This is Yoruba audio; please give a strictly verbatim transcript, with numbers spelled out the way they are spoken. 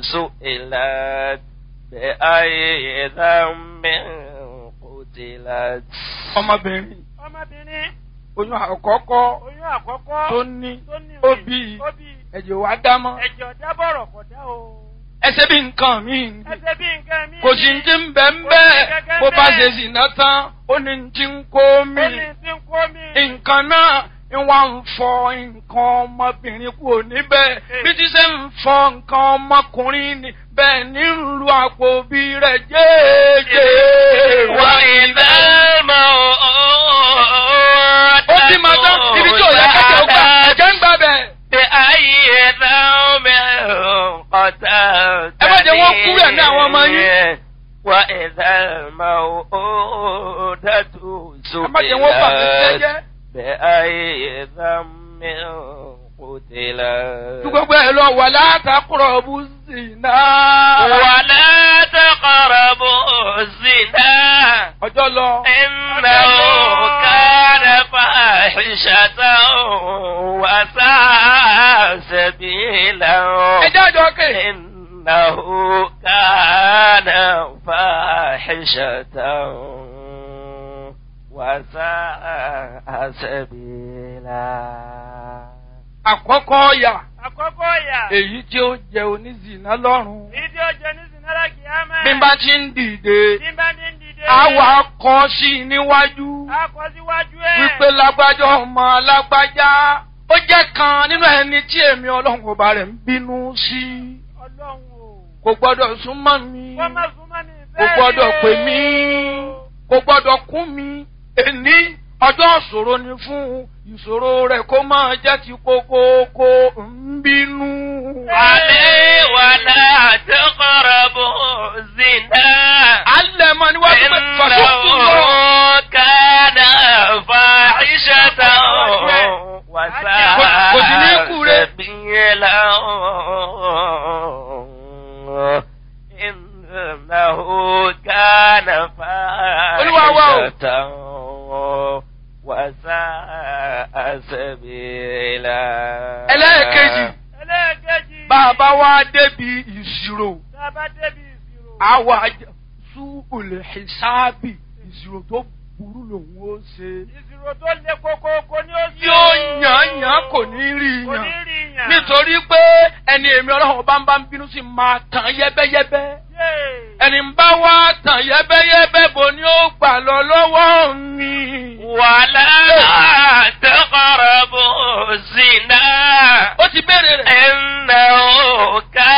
سئلت بأي ذنب قتلت. ọmọbìnrin ọmọbìnrin oyún àkọ́kọ́ oyún àkọ́kọ́ tó ní ó bí ẹ̀jẹ̀ wá dámọ́ ẹ̀jẹ̀ ọ̀dá bọ̀rọ̀ kọ̀dá o. ẹsẹ̀ bí nǹkan mi ẹsẹ̀ bí nǹkan mi. kò sí ti ń bẹ̀ ń bẹ́ẹ̀ bó bá ṣe sì ná tán ó ní ti ń kó mi ó ní ti ń kó mi. nǹkan náà ń wá ń fọ nǹkan ọmọbìnrin kúrò níbẹ̀ bí ti ṣe ń fọ nǹkan ọmọkùnrin ni bẹ́ẹ̀ ní ń lu àpò bí rẹ̀ jẹ́ẹ́jẹ́. wà ìdámọ̀ ó ti máa tán ibi tí ò yẹ kẹ́kẹ́ ó gbà ẹ̀jẹ̀ ń gbà bẹ̀. bí ayé ẹ̀dáwọ̀ ọ̀tá ẹ má jẹ́ wọ́n kú rẹ̀ ní àwọn ọmọ yín. wà ìdámọ̀ òdàtú sókè. ẹ má jẹ́ wọ́n bà mí jẹ́jẹ́. bí ayé ẹ̀dáwọ̀ kòtìlá. tí gbogbo ẹ̀ lọ wà látàkùrọ̀ bú sí náà. wà látàkùrọ̀ bú sí náà. ọjọ́ lọ. إنه كان فاحشة وساء سبيلا. إنه كان فاحشة وساء سبيلا. àkọ́kọ́ ọ̀yà. àkọ́kọ́ ọ̀yà. èyí tí ó jẹ onízìnà lọ́rùn. èyí tí ó jẹ onízìnà lákìámẹ́. bí n bá ti ń dìde. bí n bá ti ń dìde. àwa kọ sí i níwájú. a kọ síwájú ẹ̀. wípé lágbájá ọmọ lágbájá ó jẹ́ kan nínú ẹni tí èmi ọlọ́run ọba rẹ̀ ń bínú sí. ọlọ́run o. kò gbọ́dọ̀ súnmọ́ mi. kò má súnmọ́ mi kò gbọ́dọ̀ pè mí. kò gbọ́dọ̀ kún mi. èní ọjọ́ ìṣòro ni fún ìṣòro rẹ̀ kó máa jẹ́ ti kókókó ń bínú. alẹ́ wà láti kọ́ra bó zina. alẹ́ mọ níwájú pé fàṣọ́kù lọ. kánà fàáṣẹ́ta wàsá sẹ́bíyẹ́lá. ìnáwó kánà fàáṣẹ́ta wàsá sẹ́bíyẹ́lá. ẹlẹ́ẹ̀kejì. ẹlẹ́ẹ̀kejì. bàbá wa débi ìṣirò. bàbá débi ìṣirò. àwa súbùlù ìsáàbì ìṣirò tó burú lòun ó ṣe. ìṣirò tó le kókókó ni ó ṣe. yóò yàn yàn kò ní rí kò ní rí yàn. yàn. nítorí pé ẹni èmi ọlọ́run bá ń bá ń bínú sí máa tàn yẹ́bẹ́yẹ́bẹ́. ẹni ń bá wá tàn yẹ́bẹ́yẹ́bẹ́ bò ni ó gbà lọ lọ́wọ́ mi. wàlá taqrabu zina. ó ti béèrè rẹ̀. innahu kana